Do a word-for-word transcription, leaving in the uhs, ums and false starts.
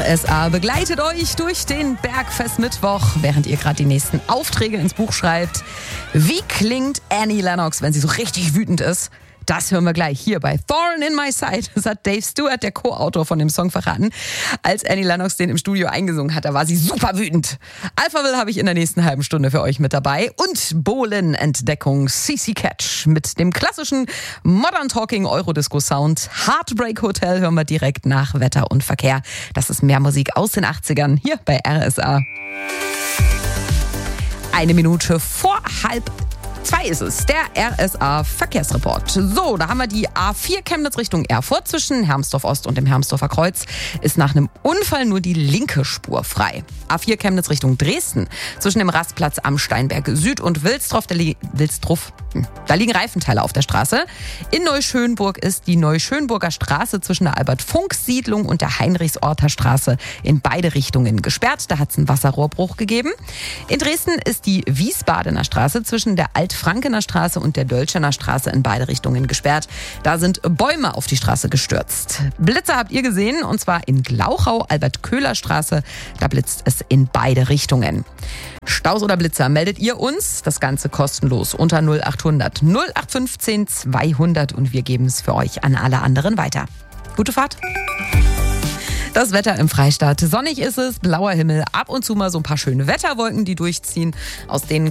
R S A begleitet euch durch den Bergfest-Mittwoch, während ihr gerade die nächsten Aufträge ins Buch schreibt. Wie klingt Annie Lennox, wenn sie so richtig wütend ist? Das hören wir gleich hier bei Thorn in My Side. Das hat Dave Stewart, der Co-Autor von dem Song, verraten. Als Annie Lennox den im Studio eingesungen hat, da war sie super wütend. Alphaville habe ich in der nächsten halben Stunde für euch mit dabei. Und Bohlen-Entdeckung C C Catch mit dem klassischen Modern Talking Eurodisco-Sound. Heartbreak Hotel hören wir direkt nach Wetter und Verkehr. Das ist mehr Musik aus den achtzigern hier bei R S A. Eine Minute vor halb Zwei ist es, der R S A-Verkehrsreport. So, da haben wir die A vier Chemnitz Richtung Erfurt zwischen Hermsdorf Ost und dem Hermsdorfer Kreuz. Ist nach einem Unfall nur die linke Spur frei. A vier Chemnitz Richtung Dresden zwischen dem Rastplatz am Steinberg Süd und Wilsdorf, da, li- Wilsdorf, hm, da liegen Reifenteile auf der Straße. In Neuschönburg ist die Neuschönburger Straße zwischen der Albert-Funk-Siedlung und der Heinrichsorter Straße in beide Richtungen gesperrt. Da hat es einen Wasserrohrbruch gegeben. In Dresden ist die Wiesbadener Straße zwischen der Alt Frankener Straße und der Dölschener Straße in beide Richtungen gesperrt. Da sind Bäume auf die Straße gestürzt. Blitzer habt ihr gesehen, und zwar in Glauchau, Albert-Köhler-Straße. Da blitzt es in beide Richtungen. Staus oder Blitzer, meldet ihr uns. Das Ganze kostenlos unter null acht hundert null acht fünfzehn zweihundert und wir geben es für euch an alle anderen weiter. Gute Fahrt! Das Wetter im Freistaat. Sonnig ist es, blauer Himmel, ab und zu mal so ein paar schöne Wetterwolken, die durchziehen. Aus denen